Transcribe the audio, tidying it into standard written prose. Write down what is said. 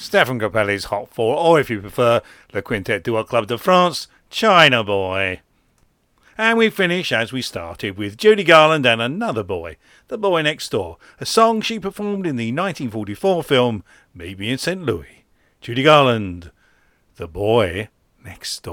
Stephen Grappelli's Hot 4, or if you prefer, Le Quintet du Club de France, China Boy. And we finish as we started with Judy Garland and Another Boy, The Boy Next Door, a song she performed in the 1944 film Meet Me in St. Louis. Judy Garland, The Boy Next Door.